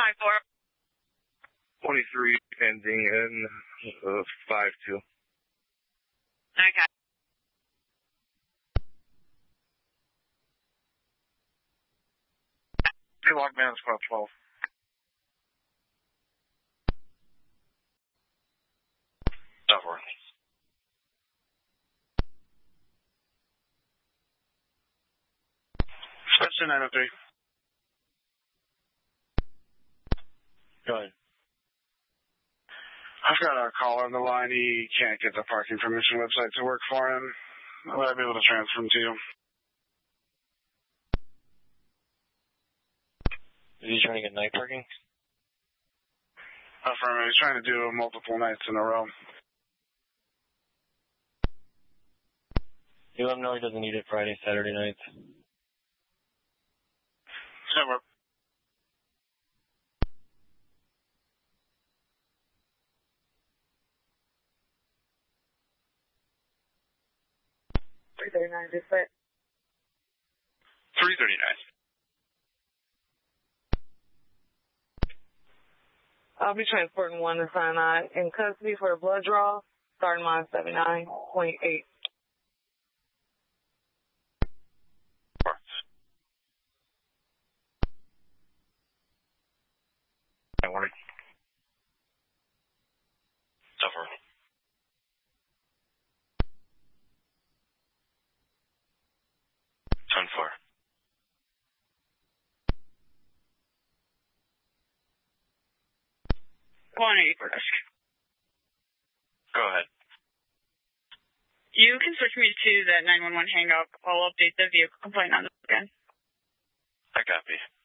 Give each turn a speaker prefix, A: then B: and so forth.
A: 23 ending in 5-2.
B: Okay.
A: Hey, Lockman, squad 12. Over. Spencer 903. Go ahead. I've got a caller on the line. He can't get the parking permission website to work for him. Will I be able to transfer him to you?
C: Is he trying to get night parking?
A: Affirmative. He's trying to do multiple nights in a row.
C: You let him know he doesn't need it Friday, Saturday nights.
A: Summer.
B: $339, just say.
A: 339.
B: I'll be transporting one to Sinai in custody for a blood draw, starting line 79.8.
A: Good morning. Over. Turn 4. Go ahead.
B: You can switch me to that 911 hang up. I'll update the vehicle complaint on this again.
A: I copy.